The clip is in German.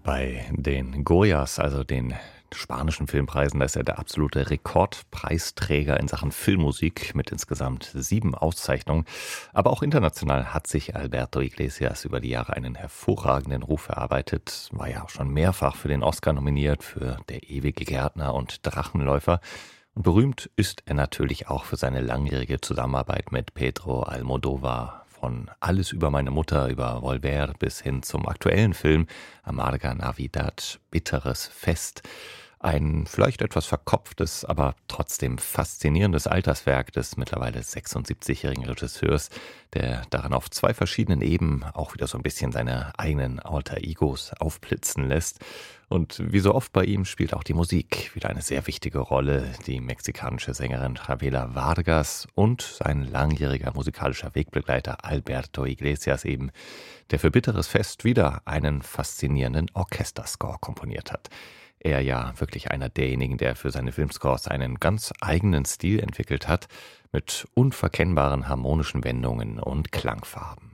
Bei den Goyas, also den spanischen Filmpreisen, da ist er der absolute Rekordpreisträger in Sachen Filmmusik mit insgesamt 7 Auszeichnungen. Aber auch international hat sich Alberto Iglesias über die Jahre einen hervorragenden Ruf erarbeitet. War ja auch schon mehrfach für den Oscar nominiert, für Der ewige Gärtner und Drachenläufer. Und berühmt ist er natürlich auch für seine langjährige Zusammenarbeit mit Pedro Almodóvar. Von Alles über meine Mutter, über Volver bis hin zum aktuellen Film Amarga Navidad, bitteres Fest. Ein vielleicht etwas verkopftes, aber trotzdem faszinierendes Alterswerk des mittlerweile 76-jährigen Regisseurs, der daran auf 2 verschiedenen Ebenen auch wieder so ein bisschen seine eigenen Alter Egos aufblitzen lässt. Und wie so oft bei ihm spielt auch die Musik wieder eine sehr wichtige Rolle. Die mexikanische Sängerin Chavela Vargas und sein langjähriger musikalischer Wegbegleiter Alberto Iglesias eben, der für Bitteres Fest wieder einen faszinierenden Orchesterscore komponiert hat. Er ja wirklich einer derjenigen, der für seine Filmscores einen ganz eigenen Stil entwickelt hat, mit unverkennbaren harmonischen Wendungen und Klangfarben.